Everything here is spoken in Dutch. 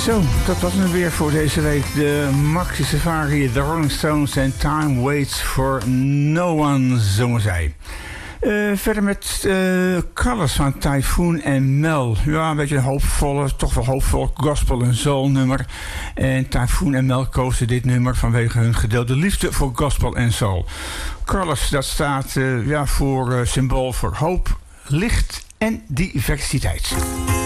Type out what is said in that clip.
Zo, dat was het weer voor deze week. De Maxi Safari, de Rolling Stones en Time Waits for No One, zongen zij. Verder met Colors van Typhoon en Mel. Ja, een beetje een hoopvolle, toch wel hoopvol gospel en soul nummer. En Typhoon en Mel kozen dit nummer vanwege hun gedeelde liefde voor gospel en soul. Colors, dat staat voor symbool voor hoop, licht en diversiteit.